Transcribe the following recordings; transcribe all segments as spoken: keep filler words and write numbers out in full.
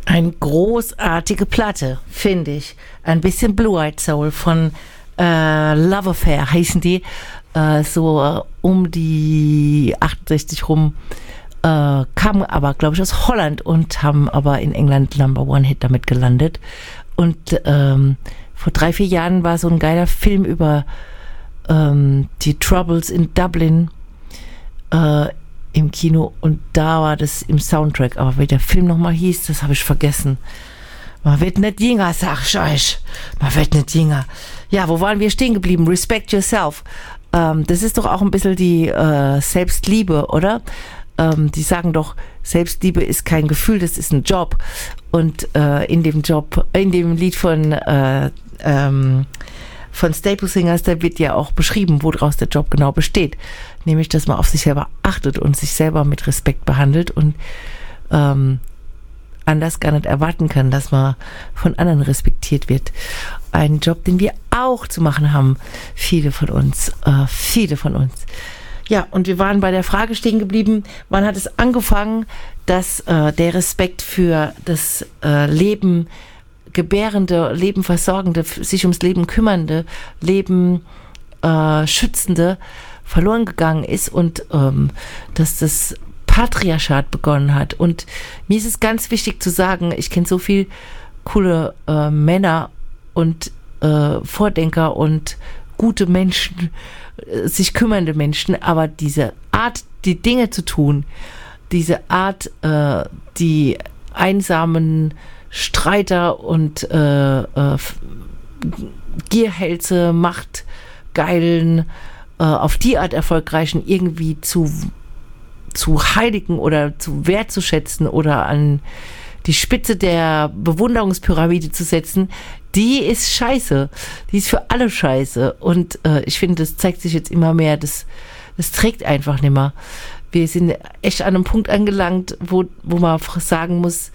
Eine großartige Platte, finde ich. Ein bisschen Blue-Eyed Soul von äh, Love Affair heißen die. Äh, so äh, um die achtundsechzig rum. Äh, kamen aber, glaube ich, aus Holland und haben aber in England Number One Hit damit gelandet. Und ähm, vor drei, vier Jahren war so ein geiler Film über ähm, die Troubles in Dublin äh, im Kino und da war das im Soundtrack. Aber wie der Film nochmal hieß, das habe ich vergessen. Man wird nicht jünger, sag ich euch. Man wird nicht jünger. Ja, wo waren wir stehen geblieben? Respect yourself. Ähm, das ist doch auch ein bisschen die äh, Selbstliebe, oder? Ähm, die sagen doch, Selbstliebe ist kein Gefühl, das ist ein Job. Und äh, in dem Job, in dem Lied von äh, ähm, von Staple Singers, da wird ja auch beschrieben, woraus der Job genau besteht. Nämlich, dass man auf sich selber achtet und sich selber mit Respekt behandelt und ähm, anders gar nicht erwarten kann, dass man von anderen respektiert wird. Ein Job, den wir auch zu machen haben, viele von uns, äh, viele von uns. Ja, und wir waren bei der Frage stehen geblieben, wann hat es angefangen, dass äh, der Respekt für das äh, Leben gebärende, Leben versorgende, sich ums Leben kümmernde, Leben äh, schützende verloren gegangen ist und ähm, dass das Patriarchat begonnen hat. Und mir ist es ganz wichtig zu sagen, ich kenne so viele coole äh, Männer und äh, Vordenker und gute Menschen, äh, sich kümmernde Menschen, aber diese Art, die Dinge zu tun, diese Art, äh, die einsamen Streiter und äh, äh, Gierhälse, Machtgeilen, äh, auf die Art erfolgreichen irgendwie zu, zu heiligen oder zu wertzuschätzen oder an die Spitze der Bewunderungspyramide zu setzen, die ist scheiße. Die ist für alle scheiße. Und äh, ich finde, das zeigt sich jetzt immer mehr, das, das trägt einfach nicht mehr. Wir sind echt an einem Punkt angelangt, wo, wo man sagen muss,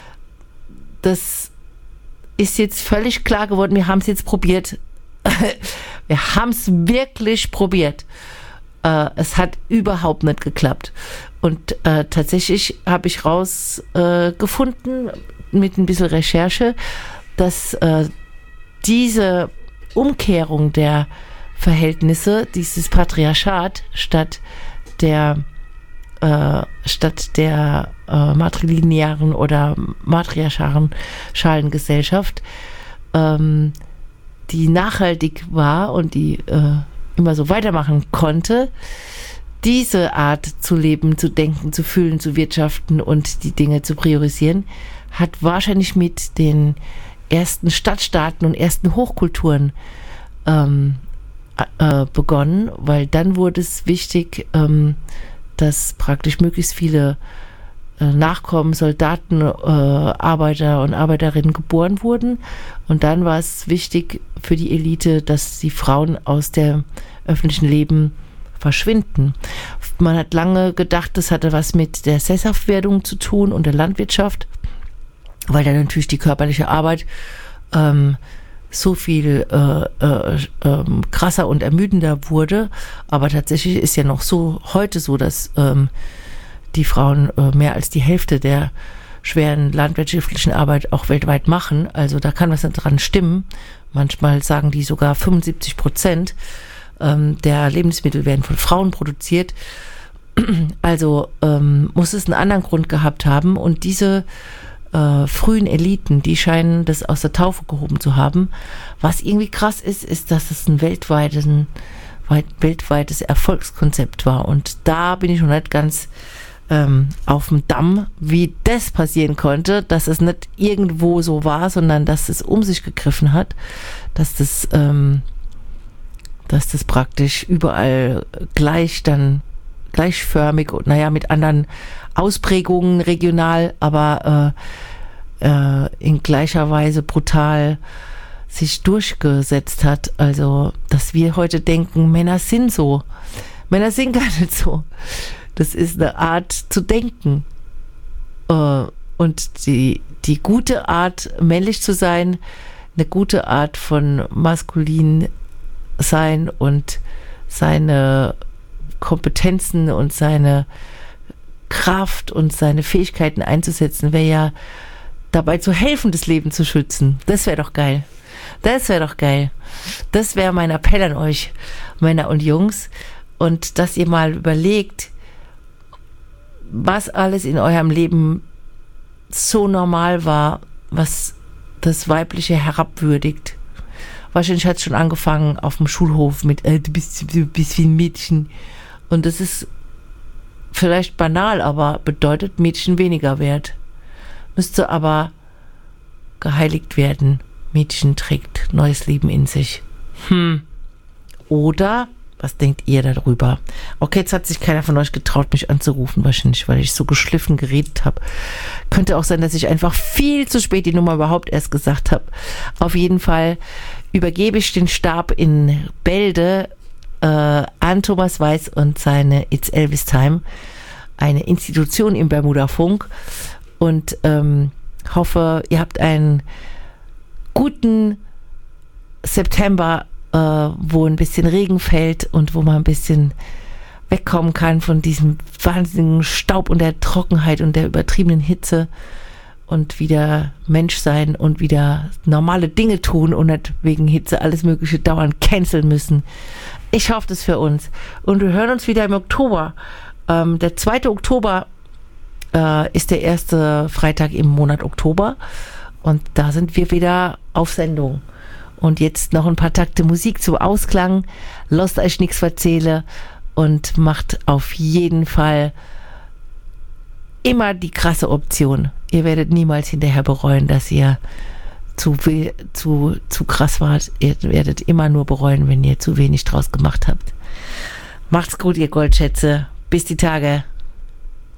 das ist jetzt völlig klar geworden, wir haben es jetzt probiert. Wir haben es wirklich probiert. Äh, es hat überhaupt nicht geklappt. Und äh, tatsächlich habe ich rausgefunden, äh, mit ein bisschen Recherche, dass äh, diese Umkehrung der Verhältnisse, dieses Patriarchat statt der äh, statt der äh, matrilinearen oder matriarchalen Gesellschaft, ähm, die nachhaltig war und die äh, immer so weitermachen konnte, diese Art zu leben, zu denken, zu fühlen, zu wirtschaften und die Dinge zu priorisieren, hat wahrscheinlich mit den ersten Stadtstaaten und ersten Hochkulturen ähm, äh, begonnen, weil dann wurde es wichtig, ähm, dass praktisch möglichst viele äh, Nachkommen, Soldaten, äh, Arbeiter und Arbeiterinnen geboren wurden. Und dann war es wichtig für die Elite, dass die Frauen aus dem öffentlichen Leben verschwinden. Man hat lange gedacht, das hatte was mit der Sesshaftwerdung zu tun und der Landwirtschaft, weil dann natürlich die körperliche Arbeit ähm, so viel äh, äh, äh, krasser und ermüdender wurde. Aber tatsächlich ist ja noch so heute so, dass ähm, die Frauen äh, mehr als die Hälfte der schweren landwirtschaftlichen Arbeit auch weltweit machen. Also da kann was dran stimmen. Manchmal sagen die sogar fünfundsiebzig Prozent ähm, der Lebensmittel werden von Frauen produziert. Also ähm, muss es einen anderen Grund gehabt haben. Und diese Äh, frühen Eliten, die scheinen das aus der Taufe gehoben zu haben. Was irgendwie krass ist, ist, dass es ein weltweites, weit, weltweites Erfolgskonzept war. Und da bin ich noch nicht ganz ähm, auf dem Damm, wie das passieren konnte, dass es nicht irgendwo so war, sondern dass es um sich gegriffen hat, dass das, ähm, dass das praktisch überall gleich dann gleichförmig und naja, mit anderen Ausprägungen regional, aber äh, äh, in gleicher Weise brutal sich durchgesetzt hat. Also, dass wir heute denken, Männer sind so. Männer sind gar nicht so. Das ist eine Art zu denken. Äh, und die, die gute Art, männlich zu sein, eine gute Art von maskulin sein und seine Kompetenzen und seine Kraft und seine Fähigkeiten einzusetzen, wäre ja dabei zu helfen, das Leben zu schützen. Das wäre doch geil. Das wäre doch geil. Das wäre mein Appell an euch, Männer und Jungs. Und dass ihr mal überlegt, was alles in eurem Leben so normal war, was das Weibliche herabwürdigt. Wahrscheinlich hat es schon angefangen auf dem Schulhof mit, äh, du bist, du bist wie ein Mädchen. Und das ist vielleicht banal, aber bedeutet Mädchen weniger wert. Müsste aber geheiligt werden. Mädchen trägt neues Leben in sich. Hm. Oder, was denkt ihr darüber? Okay, jetzt hat sich keiner von euch getraut, mich anzurufen, wahrscheinlich, weil ich so geschliffen geredet habe. Könnte auch sein, dass ich einfach viel zu spät die Nummer überhaupt erst gesagt habe. Auf jeden Fall übergebe ich den Stab in Bälde äh, an Thomas Weiß und seine It's Elvis Time, eine Institution im Bermuda Funk, und ähm, hoffe, ihr habt einen guten September, äh, wo ein bisschen Regen fällt und wo man ein bisschen wegkommen kann von diesem wahnsinnigen Staub und der Trockenheit und der übertriebenen Hitze und wieder Mensch sein und wieder normale Dinge tun und nicht wegen Hitze alles Mögliche dauernd canceln müssen. Ich hoffe das für uns. Und wir hören uns wieder im Oktober. Ähm, der zweite Oktober äh, ist der erste Freitag im Monat Oktober. Und da sind wir wieder auf Sendung. Und jetzt noch ein paar Takte Musik zum Ausklang. Lasst euch nichts erzählen und macht auf jeden Fall immer die krasse Option. Ihr werdet niemals hinterher bereuen, dass ihr zu, zu, zu krass wart. Ihr werdet immer nur bereuen, wenn ihr zu wenig draus gemacht habt. Macht's gut, ihr Goldschätze. Bis die Tage.